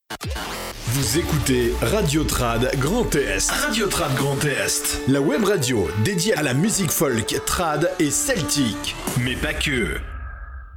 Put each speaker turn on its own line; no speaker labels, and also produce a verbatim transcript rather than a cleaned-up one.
Vous écoutez Radio Trad Grand Est. Radio Trad Grand Est. La web radio dédiée à la musique folk, trad et celtique. Mais pas que.